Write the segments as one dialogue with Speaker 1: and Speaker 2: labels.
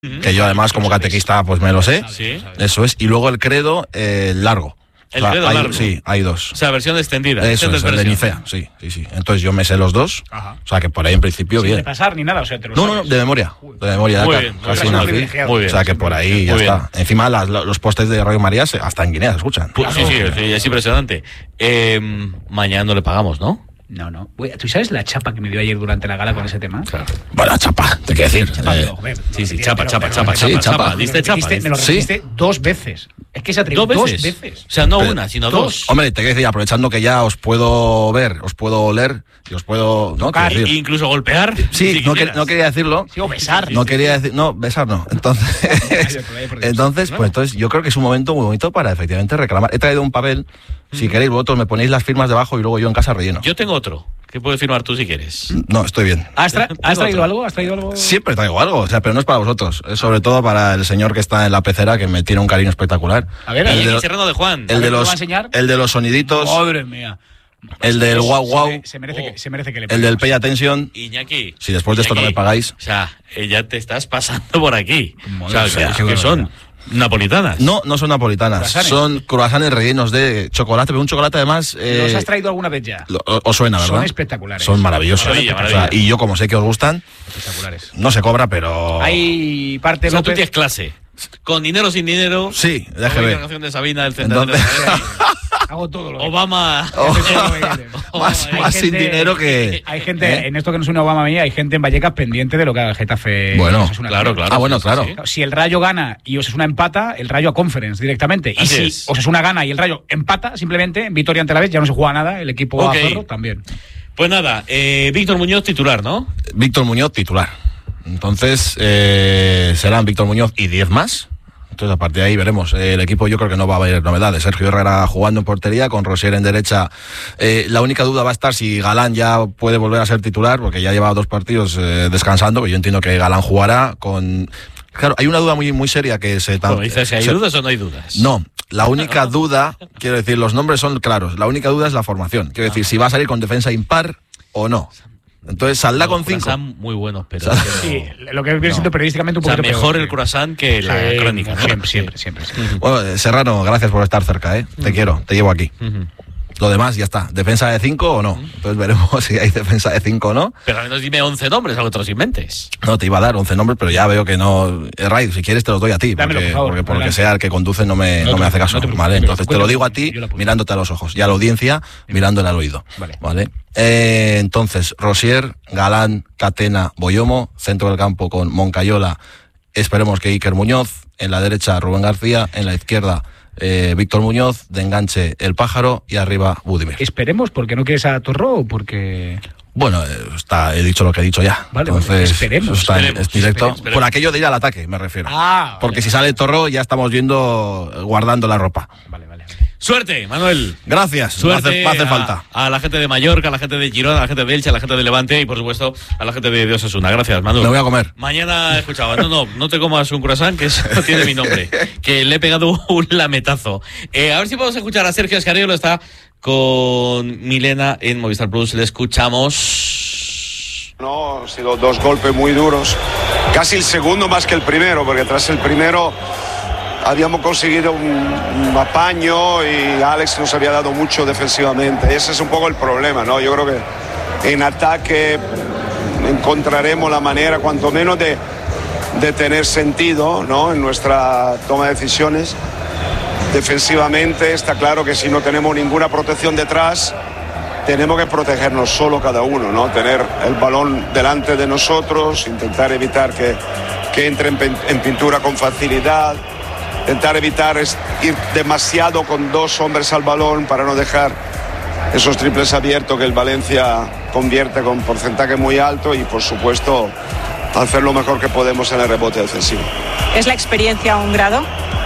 Speaker 1: que yo además como catequista pues me lo sé.
Speaker 2: Sí.
Speaker 1: Eso es. Y luego el credo largo.
Speaker 2: El credo largo.
Speaker 1: Sí, hay dos.
Speaker 2: O sea, versión extendida.
Speaker 1: Eso es, el de Nicea, sí. Entonces yo me sé los dos.
Speaker 3: Ajá.
Speaker 1: O sea que por ahí en principio
Speaker 3: Sin
Speaker 1: bien.
Speaker 3: repasar ni nada, o sea, te lo
Speaker 1: No,
Speaker 3: sabes.
Speaker 1: de memoria. De memoria.
Speaker 2: Muy
Speaker 1: acá,
Speaker 2: bien,
Speaker 1: casi
Speaker 2: muy
Speaker 1: nací.
Speaker 2: bien. Muy bien.
Speaker 1: O sea que por ahí ya
Speaker 2: Muy
Speaker 1: está. Encima los postes de Radio María hasta en Guinea se escuchan.
Speaker 2: Sí, es impresionante. Mañana no le pagamos, ¿no?
Speaker 3: No. ¿Tú sabes la chapa que me dio ayer durante la gala con ese tema?
Speaker 2: Claro.
Speaker 1: Bueno, chapa, te quiero decir.
Speaker 3: Joder,
Speaker 2: Sí,
Speaker 3: pero-
Speaker 2: chapa.
Speaker 1: sí, chapa.
Speaker 2: ¿Diste chapa?
Speaker 3: Me lo
Speaker 1: Sí.
Speaker 3: repetiste 2 veces. Es que se atrevió
Speaker 2: ¿Dos
Speaker 3: 2
Speaker 2: veces?
Speaker 3: veces.
Speaker 2: O sea, no
Speaker 1: Pero-
Speaker 2: una, sino dos.
Speaker 1: Hombre, te quiero decir, aprovechando que ya os puedo ver, os puedo oler y os puedo... ¿no?
Speaker 3: Tocar,
Speaker 1: Quiero decir,
Speaker 2: Incluso golpear.
Speaker 1: sí,
Speaker 2: si
Speaker 1: no
Speaker 2: quisieras.
Speaker 1: quería decirlo.
Speaker 3: Sí, o besar.
Speaker 1: No quería decir, no, besar no. Entonces yo creo que es un momento muy bonito para efectivamente reclamar. He traído un papel, si queréis vosotros me ponéis las firmas debajo y luego yo en casa relleno.
Speaker 2: Yo tengo otro, que puedes firmar tú si quieres.
Speaker 1: No, estoy bien.
Speaker 3: ¿Has traído
Speaker 2: otro.
Speaker 3: algo? ¿Has traído algo?
Speaker 1: Siempre traigo algo, o sea, pero no es para vosotros, es sobre todo para el señor que está en la pecera que me tiene un cariño espectacular.
Speaker 3: A ver,
Speaker 1: el
Speaker 2: Y
Speaker 1: de,
Speaker 2: el Serrano de Juan.
Speaker 1: el de
Speaker 3: ¿me lo
Speaker 1: los
Speaker 3: va a enseñar?
Speaker 1: el de los soniditos,
Speaker 3: Madre mía.
Speaker 1: el del guau guau,
Speaker 3: Se merece que le
Speaker 1: el del
Speaker 3: paguemos.
Speaker 1: pay attention.
Speaker 2: Iñaki.
Speaker 1: Si después de esto no me pagáis.
Speaker 2: O sea, ya te estás pasando por aquí.
Speaker 3: Madre
Speaker 2: O sea,
Speaker 3: mía,
Speaker 2: que son napolitanas.
Speaker 1: No son napolitanas,
Speaker 3: Croissants.
Speaker 1: son croissants rellenos de chocolate, pero un chocolate además...
Speaker 3: ¿Los has traído alguna vez ya?
Speaker 1: os suena, ¿verdad?
Speaker 3: Son espectaculares.
Speaker 1: Son maravillosos.
Speaker 2: Maravilla,
Speaker 1: O sea,
Speaker 2: maravilla.
Speaker 1: y yo como sé que os gustan,
Speaker 3: Espectaculares.
Speaker 1: no se cobra, pero...
Speaker 3: Hay parte
Speaker 2: O sea, tú
Speaker 3: López.
Speaker 2: tienes clase. Con dinero, sin dinero.
Speaker 1: Sí,
Speaker 2: Como dice la
Speaker 1: déjeme.
Speaker 2: canción de Sabina del Central.
Speaker 1: Entonces-
Speaker 3: Hago todo lo que
Speaker 2: Obama.
Speaker 1: Más
Speaker 3: Hay
Speaker 1: sin
Speaker 3: gente-
Speaker 1: dinero que...
Speaker 3: Hay gente, en esto que no es una Obama mía, hay gente en Vallecas pendiente de lo que haga el Getafe.
Speaker 1: Bueno,
Speaker 3: Osasuna.
Speaker 2: Claro.
Speaker 1: Ah, bueno,
Speaker 2: sí,
Speaker 1: claro.
Speaker 2: sí.
Speaker 3: Si el Rayo gana y Osasuna empata, el Rayo a Conference directamente. Y
Speaker 2: Así
Speaker 3: si
Speaker 2: es.
Speaker 3: Osasuna gana y el Rayo empata, simplemente, en Victoria ante la vez, ya no se juega nada, el equipo
Speaker 2: Ok.
Speaker 3: a Zorro también.
Speaker 2: Pues nada, Víctor Muñoz titular, ¿no?
Speaker 1: Víctor Muñoz titular. Entonces serán Víctor Muñoz y 10 más. Entonces a partir de ahí veremos. El equipo yo creo que no va a haber novedades. Sergio Herrera jugando en portería, con Rosier en derecha. La única duda va a estar si Galán ya puede volver a ser titular, porque ya lleva 2 partidos descansando, que yo entiendo que Galán jugará con... Claro, hay una duda muy, muy seria que se...
Speaker 2: Como dices, ¿hay dudas o no hay dudas?
Speaker 1: No, la única duda, quiero decir, los nombres son claros, la única duda es la formación. Quiero decir, si va a salir con defensa impar o no. Entonces saldrá con 5.
Speaker 2: Croissant muy buenos, pero...
Speaker 3: Sí, lo que viene siendo periodísticamente un
Speaker 2: O sea,
Speaker 3: poquito
Speaker 2: mejor
Speaker 3: peor.
Speaker 2: el croissant que la
Speaker 3: Sí,
Speaker 2: crónica, ¿no?
Speaker 3: Siempre.
Speaker 1: Bueno, Serrano, gracias por estar cerca, ¿eh? Te quiero, te llevo aquí. Lo demás ya está. ¿Defensa de 5 o no? Entonces veremos si hay defensa de 5 o no.
Speaker 2: Pero al menos dime 11 nombres, algo que te los inventes.
Speaker 1: No, te iba a dar 11 nombres, pero ya veo que no... Ray, si quieres te los doy a ti,
Speaker 3: Dámelo,
Speaker 1: porque,
Speaker 3: por favor,
Speaker 1: porque por lo que
Speaker 3: adelante.
Speaker 1: sea el que conduce no me hace caso.
Speaker 3: no te preocupes,
Speaker 1: ¿vale? Entonces te lo digo a ti
Speaker 3: yo lo apunto.
Speaker 1: mirándote a los ojos y a la audiencia mirándole al oído.
Speaker 3: Vale.
Speaker 1: Entonces, Rosier, Galán, Catena, Boyomo, centro del campo con Moncayola, esperemos que Iker Muñoz, en la derecha Rubén García, en la izquierda Víctor Muñoz, de enganche El Pájaro y arriba Budimir.
Speaker 3: Esperemos, porque no quieres a Torró o porque...
Speaker 1: Bueno, he dicho lo que he dicho ya.
Speaker 3: Vale,
Speaker 1: entonces,
Speaker 3: esperemos.
Speaker 1: eso es directo.
Speaker 2: Esperemos.
Speaker 1: Por aquello de ir al ataque, me refiero.
Speaker 3: Ah,
Speaker 1: Porque si sale Torró ya estamos guardando la ropa.
Speaker 3: Vale.
Speaker 2: Suerte, Manuel.
Speaker 1: Gracias,
Speaker 2: Suerte
Speaker 1: me hace falta.
Speaker 2: a la gente de Mallorca, a la gente de Girona, a la gente de Elche, a la gente de Levante y por supuesto a la gente de Osasuna. Gracias, Manuel.
Speaker 1: Me voy a comer.
Speaker 2: Mañana escuchaba, no te comas un croissant, que eso no tiene mi nombre, que le he pegado un lametazo. A ver si podemos escuchar a Sergio Escariolo, está con Milena en Movistar Plus, le escuchamos.
Speaker 4: No, han sido 2 golpes muy duros, casi el segundo más que el primero, porque tras el primero habíamos conseguido un apaño y Alex nos había dado mucho defensivamente. Ese es un poco el problema, ¿no? Yo creo que en ataque encontraremos la manera, cuanto menos, de tener sentido, ¿no? En nuestra toma de decisiones. Defensivamente está claro que si no tenemos ninguna protección detrás, tenemos que protegernos solo cada uno, ¿no? Tener el balón delante de nosotros, intentar evitar que entre en pintura con facilidad, intentar evitar ir demasiado con 2 hombres al balón para no dejar esos triples abiertos que el Valencia convierte con porcentaje muy alto y, por supuesto, hacer lo mejor que podemos en el rebote defensivo.
Speaker 5: ¿Es la experiencia un grado?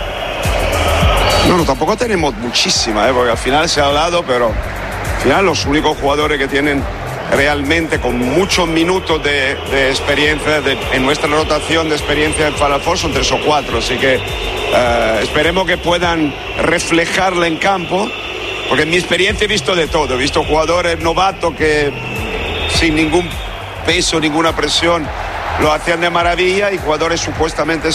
Speaker 4: No, tampoco tenemos muchísima, porque al final se ha hablado, pero al final los únicos jugadores que tienen realmente con muchos minutos de experiencia en nuestra rotación de experiencia en Final Four son 3 o 4, así que esperemos que puedan reflejarla en campo, porque en mi experiencia he visto de todo, he visto jugadores novatos que sin ningún peso, ninguna presión lo hacían de maravilla y jugadores supuestamente